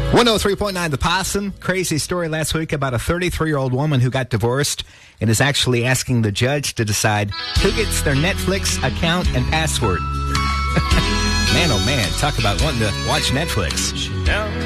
103.9 The Possum. Crazy story last week about a 33-year-old woman who got divorced and is actually asking the judge to decide who gets their Netflix account and password. Man, oh man, talk about wanting to watch Netflix.